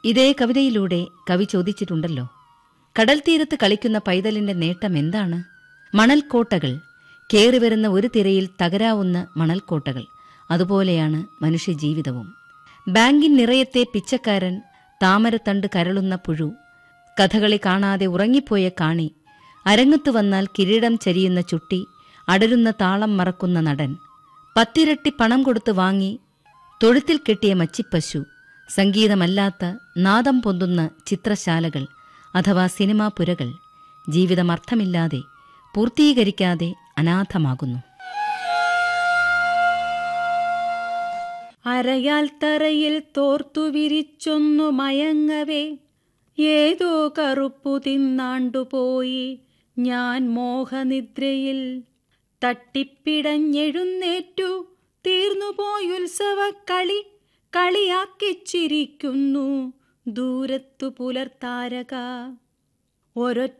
ഇതേ കവിതയിലൂടെ കവി ചോദിച്ചിട്ടുണ്ടല്ലോ, കടൽ തീരത്ത് കളിക്കുന്ന പൈതലിന്റെ നേട്ടം എന്താണ്? മണൽക്കോട്ടകൾ, കേറിവരുന്ന ഒരു തിരയിൽ തകരാവുന്ന മണൽക്കോട്ടകൾ. അതുപോലെയാണ് മനുഷ്യജീവിതവും. ബാങ്കിൻ നിറയത്തെ പിച്ചക്കാരൻ, താമരത്തണ്ട് കരളുന്ന പുഴു, കഥകളി കാണാതെ ഉറങ്ങിപ്പോയ കാണി, അരങ്ങത്തു വന്നാൽ കിരീടം ചരിയുന്ന ചുട്ടി, അടരുന്ന താളം മറക്കുന്ന നടൻ, 10 ഇരട്ടി പണം കൊടുത്ത് വാങ്ങി തൊഴുത്തിൽ കെട്ടിയ മച്ചിപ്പശു, സംഗീതമല്ലാത്ത നാദം പൊന്തുന്ന ചിത്രശാലകൾ അഥവാ സിനിമാ പുരകൾ ജീവിതം അർത്ഥമില്ലാതെ, പൂർത്തീകരിക്കാതെ അനാഥമാകുന്നു. അരയാൽ തറയിൽ തോർത്തു വിരിച്ചൊന്നു മയങ്ങവേ, ഏതോ കറുപ്പു തിന്നാണ്ടുപോയി ഞാൻ മോഹനിദ്രയിൽ. തട്ടിപ്പിടഞ്ഞെഴുന്നേറ്റു തീർന്നുപോയുത്സവക്കളി, കളിയാക്കിച്ചിരിക്കുന്നു ദൂരത്തു പുലർത്താരക. ഒരൊറ്റ